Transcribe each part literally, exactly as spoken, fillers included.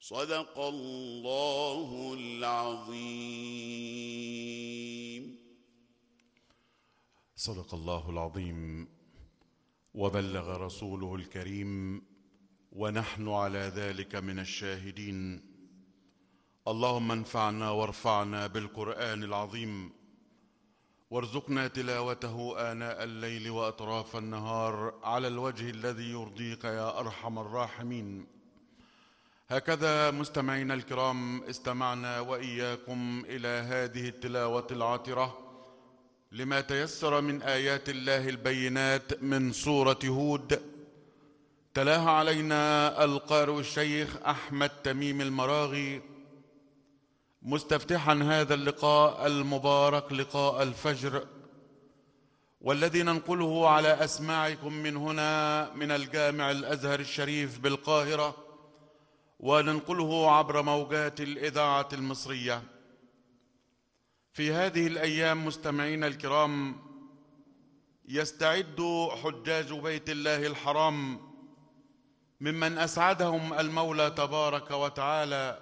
صدق الله العظيم. صدق الله العظيم وبلغ رسوله الكريم ونحن على ذلك من الشاهدين. اللهم انفعنا وارفعنا بالقرآن العظيم وارزقنا تلاوته آناء الليل وأطراف النهار على الوجه الذي يرضيك يا أرحم الراحمين. هكذا مستمعينا الكرام استمعنا وإياكم إلى هذه التلاوة العاطرة لما تيسر من آيات الله البينات من سورة هود، تلاها علينا القارئ الشيخ أحمد تميم المراغي، مستفتحا هذا اللقاء المبارك لقاء الفجر، والذي ننقله على أسماعكم من هنا من الجامع الأزهر الشريف بالقاهرة، وننقله عبر موجات الإذاعة المصرية. في هذه الأيام مستمعين الكرام يستعد حجاج بيت الله الحرام ممن أسعدهم المولى تبارك وتعالى،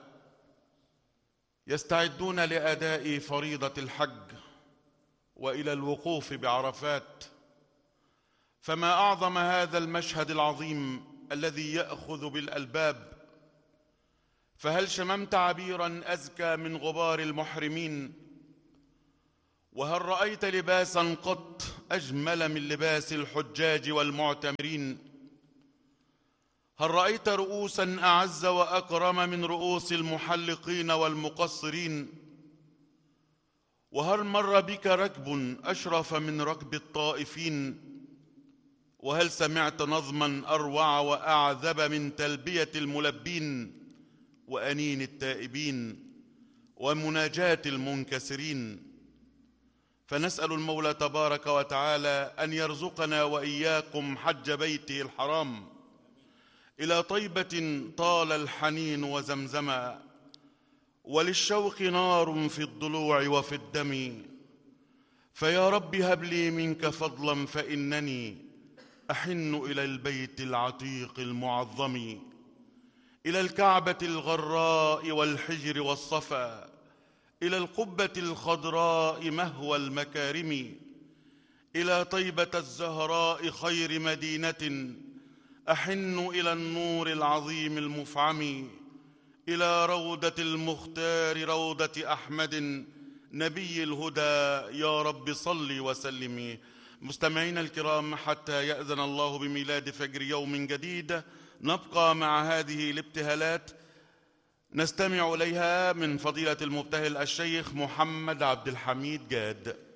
يستعدون لأداء فريضة الحج وإلى الوقوف بعرفات. فما أعظم هذا المشهد العظيم الذي يأخذ بالألباب. فهل شممت عبيرا أزكى من غبار المحرمين؟ وهل رأيت لباسا قط أجمل من لباس الحجاج والمعتمرين؟ هل رأيت رؤوسا أعز وأكرم من رؤوس المحلقين والمقصرين؟ وهل مر بك ركب أشرف من ركب الطائفين؟ وهل سمعت نظما أروع وأعذب من تلبية الملبين وأنين التائبين ومناجاة المنكسرين؟ فنسأل المولى تبارك وتعالى أن يرزقنا وإياكم حج بيته الحرام إلى طيبة طال الحنين وزمزما، وللشوق نار في الضلوع وفي الدم. فيا رب هب لي منك فضلا فإنني أحن إلى البيت العتيق المعظم، إلى الكعبة الغراء والحجر والصفا، إلى القبة الخضراء مهوى المكارم، إلى طيبة الزهراء خير مدينة، أحن إلى النور العظيم المفعم، إلى روضة المختار روضة أحمد نبي الهدى. يا رب صل وسلم. مستمعينا الكرام، حتى يأذن الله بميلاد فجر يوم جديد نبقى مع هذه الابتهالات نستمع إليها من فضيلة المبتهل الشيخ محمد عبد الحميد جاد.